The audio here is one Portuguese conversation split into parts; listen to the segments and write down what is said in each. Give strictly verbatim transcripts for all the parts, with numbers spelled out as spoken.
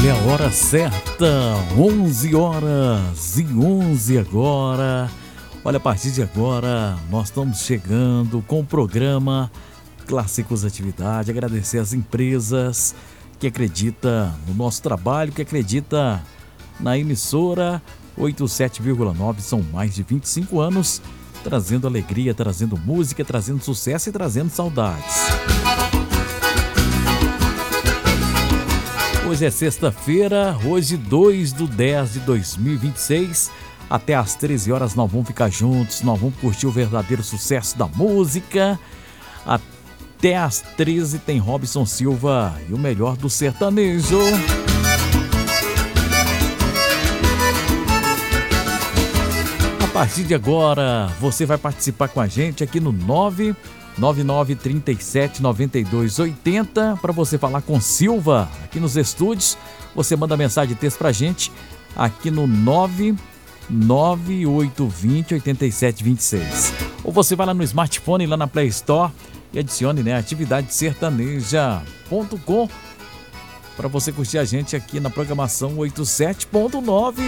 É a hora certa, onze horas e onze agora. Olha, a partir de agora nós estamos chegando com o programa Clássicos Atividade. Agradecer às empresas que acreditam no nosso trabalho, que acreditam na emissora oitenta e sete vírgula nove. São mais de vinte e cinco anos, trazendo alegria, trazendo música, trazendo sucesso e trazendo saudades. Hoje é sexta-feira, hoje dois de dez de dois mil e vinte e seis. Até às treze horas nós vamos ficar juntos, nós vamos curtir o verdadeiro sucesso da música. Até às treze tem Robson Silva e o melhor do sertanejo. A partir de agora, você vai participar com a gente aqui no nove nove nove, trinta e sete, noventa e dois, oitenta para você falar com Silva aqui nos estúdios. Você manda mensagem de texto pra gente aqui no nove nove oito dois zero, oito sete dois seis. Ou você vai lá no smartphone, lá na Play Store e adicione, né, atividade sertaneja ponto com para você curtir a gente aqui na programação oitenta e sete ponto nove.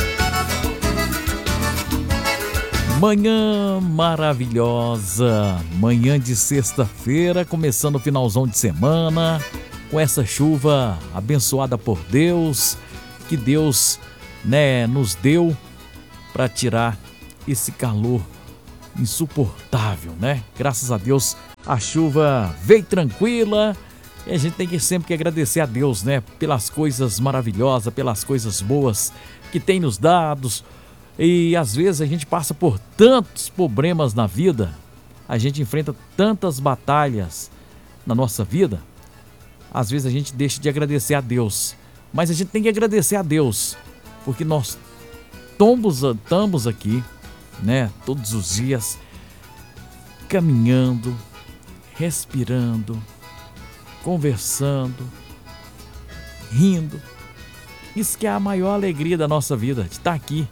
Manhã maravilhosa, manhã de sexta-feira, começando o finalzão de semana, com essa chuva abençoada por Deus, que Deus, né, nos deu para tirar esse calor insuportável, né? Graças a Deus a chuva veio tranquila e a gente tem que sempre que agradecer a Deus, né, pelas coisas maravilhosas, pelas coisas boas que tem nos dado. E às vezes a gente passa por tantos problemas na vida, a gente enfrenta tantas batalhas na nossa vida, às vezes a gente deixa de agradecer a Deus. Mas a gente tem que agradecer a Deus, porque nós estamos aqui, né, todos os dias, caminhando, respirando, conversando, rindo. Isso que é a maior alegria da nossa vida, de estar aqui.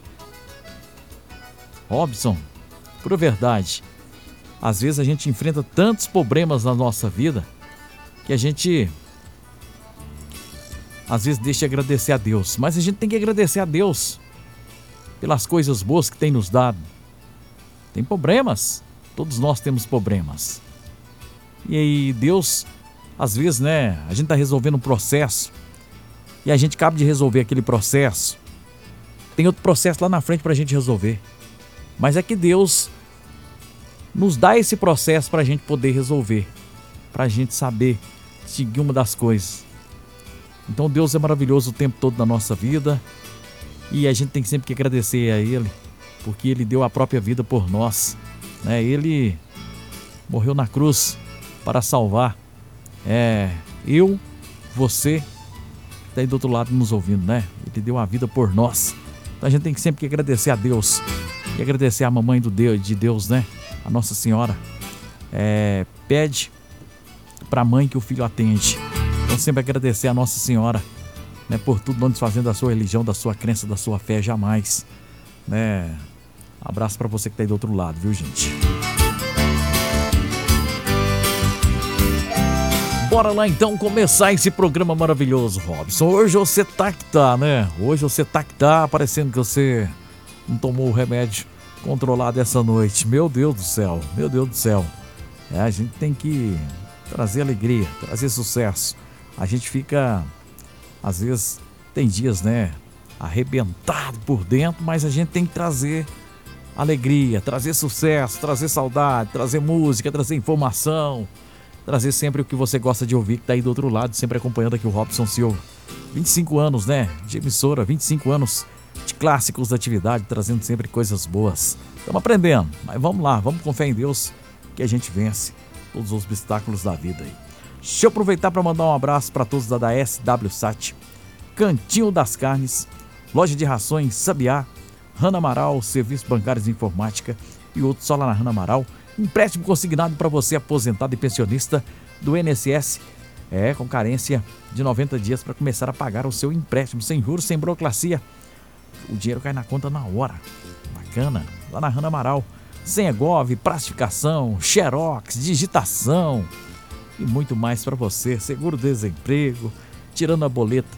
Robson, por verdade, às vezes a gente enfrenta tantos problemas na nossa vida que a gente às vezes deixa de agradecer a Deus, mas a gente tem que agradecer a Deus pelas coisas boas que tem nos dado. Tem problemas, todos nós temos problemas. E aí Deus, às vezes, né, a gente está resolvendo um processo e a gente acaba de resolver aquele processo. Tem outro processo lá na frente para a gente resolver. Mas é que Deus nos dá esse processo para a gente poder resolver, para a gente saber seguir uma das coisas. Então Deus é maravilhoso o tempo todo da nossa vida e a gente tem sempre que agradecer a Ele, porque Ele deu a própria vida por nós, né? Ele morreu na cruz para salvar é, eu, você, que está aí do outro lado nos ouvindo, né? Ele deu a vida por nós. Então a gente tem que sempre que agradecer a Deus. E agradecer a mamãe do Deus, de Deus, né? A Nossa Senhora. É, pede para a mãe que o filho atende. Então sempre agradecer a Nossa Senhora, né, por tudo não desfazendo da sua religião, da sua crença, da sua fé, jamais. Né? Abraço para você que está aí do outro lado, viu, gente? Bora lá então começar esse programa maravilhoso, Robson. Hoje você tá que tá, né? Hoje você tá que tá, parecendo que você não tomou o remédio controlado essa noite. Meu Deus do céu, meu Deus do céu. É, a gente tem que trazer alegria, trazer sucesso. A gente fica, às vezes, tem dias, né, arrebentado por dentro, mas a gente tem que trazer alegria, trazer sucesso, trazer saudade, trazer música, trazer informação, trazer sempre o que você gosta de ouvir, que tá aí do outro lado, sempre acompanhando aqui o Robson Silva. vinte e cinco anos, né, de emissora, vinte e cinco anos de clássicos da atividade, trazendo sempre coisas boas. Estamos aprendendo, mas vamos lá, vamos com fé em Deus que a gente vence todos os obstáculos da vida aí. Deixa eu aproveitar para mandar um abraço para todos da, da S W Sat, Cantinho das Carnes, Loja de Rações Sabiá, Rana Amaral, Serviços Bancários e Informática e outros só lá na Rana Amaral. Empréstimo consignado para você aposentado e pensionista do I N S S, é, com carência de noventa dias para começar a pagar o seu empréstimo sem juros, sem burocracia. O dinheiro cai na conta na hora. Bacana. Lá na Rana Amaral. Sem egov, plastificação, xerox, digitação e muito mais para você. Seguro-desemprego, tirando a boleta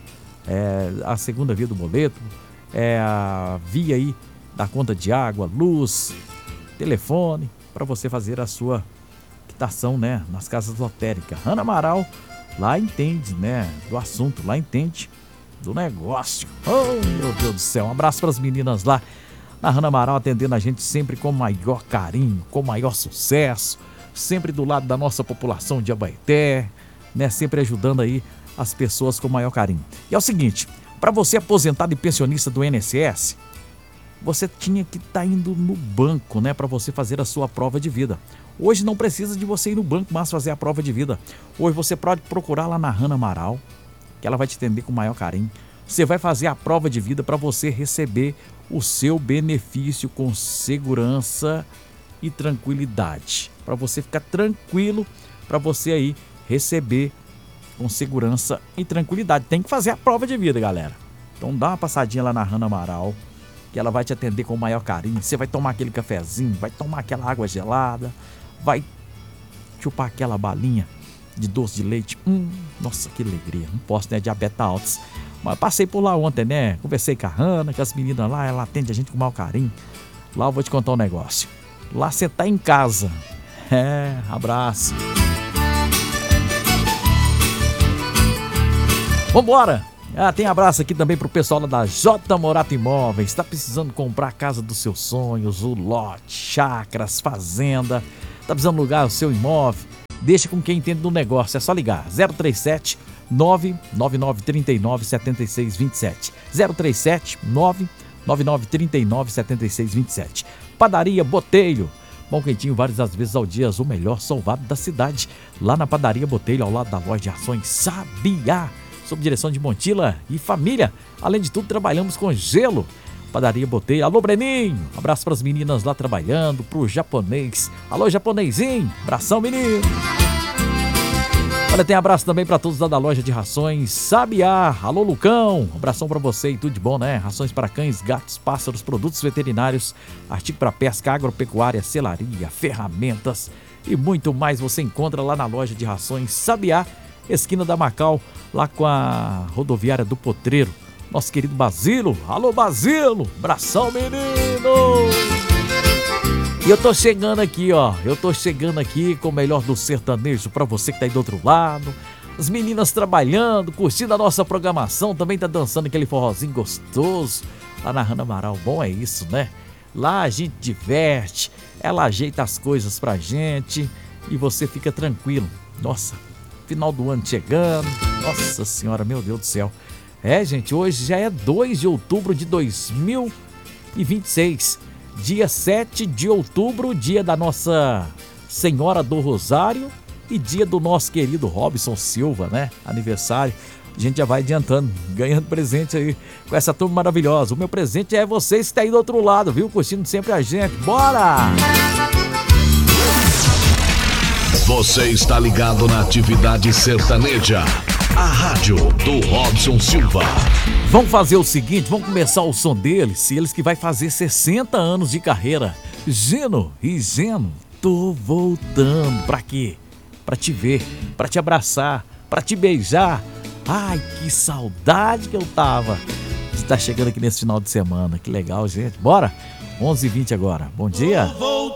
é a segunda via do boleto, é a via aí da conta de água, luz, telefone, para você fazer a sua quitação, né, nas casas lotéricas. Hanna Amaral lá entende, né, do assunto, lá entende do negócio. Oh, meu Deus do céu, um abraço para as meninas lá na Hanna Amaral, atendendo a gente sempre com o maior carinho, com o maior sucesso, sempre do lado da nossa população de Abaeté, né, sempre ajudando aí as pessoas com o maior carinho. E é o seguinte, para você aposentado e pensionista do I N S S, você tinha que estar tá indo no banco, né, para você fazer a sua prova de vida. Hoje não precisa de você ir no banco, mas fazer a prova de vida. Hoje você pode procurar lá na Hanna Amaral, que ela vai te atender com o maior carinho. Você vai fazer a prova de vida para você receber o seu benefício com segurança e tranquilidade. Para você ficar tranquilo, para você aí receber com segurança e tranquilidade. Tem que fazer a prova de vida, galera. Então dá uma passadinha lá na Hanna Amaral, que ela vai te atender com o maior carinho. Você vai tomar aquele cafezinho, vai tomar aquela água gelada, vai chupar aquela balinha de doce de leite. Hum, nossa, que alegria. Não posso, né? Diabetes altos. Mas passei por lá ontem, né? Conversei com a Hanna, com as meninas lá, ela atende a gente com o maior carinho. Lá eu vou te contar um negócio. Lá você tá em casa. É, abraço. Vambora! Ah, tem abraço aqui também pro pessoal lá da J Morato Imóveis. Está precisando comprar a casa dos seus sonhos, o lote, chácaras, fazenda. Tá precisando alugar o seu imóvel? Deixa com quem entende do negócio. É só ligar. zero três sete, nove nove nove três nove, sete seis dois sete. zero três sete, nove nove nove três nove, sete seis dois sete. Padaria Botelho. Bom quentinho várias as vezes ao dia, o melhor salvado da cidade. Lá na Padaria Botelho, ao lado da loja de ações Sabiá. Sob direção de Montila e família. Além de tudo, trabalhamos com gelo. Padaria Botelho. Alô, Breninho. Abraço para as meninas lá trabalhando. Pro japonês. Alô, japonesinho. Abração, menino. Olha, tem abraço também para todos lá da loja de rações Sabiá. Alô, Lucão. Abração para você e tudo de bom, né? Rações para cães, gatos, pássaros, produtos veterinários, artigo para pesca, agropecuária, selaria, ferramentas e muito mais você encontra lá na loja de rações Sabiá, esquina da Macau, lá com a rodoviária do Potreiro. Nosso querido Basilo. Alô, Basilo. Abração, menino. E eu tô chegando aqui, ó. Eu tô chegando aqui com o melhor do sertanejo pra você que tá aí do outro lado. As meninas trabalhando, curtindo a nossa programação. Também tá dançando aquele forrozinho gostoso lá na Hanna Amaral. Bom é isso, né? Lá a gente diverte. Ela ajeita as coisas pra gente. E você fica tranquilo. Nossa, final do ano chegando. Nossa senhora, meu Deus do céu. É, gente, hoje já é dois de outubro de dois mil e vinte e seis. Dia sete de outubro, dia da Nossa Senhora do Rosário e dia do nosso querido Robson Silva, né? Aniversário. A gente já vai adiantando, ganhando presente aí com essa turma maravilhosa. O meu presente é vocês que estão aí do outro lado, viu? Curtindo sempre a gente. Bora! Você está ligado na atividade sertaneja. A rádio do Robson Silva. Vamos fazer o seguinte, vamos começar o som deles, eles que vai fazer sessenta anos de carreira. Geno e Geno, tô voltando. Pra quê? Pra te ver, pra te abraçar, pra te beijar. Ai, que saudade que eu tava de estar chegando aqui nesse final de semana. Que legal, gente. Bora? onze e vinte agora. Bom dia.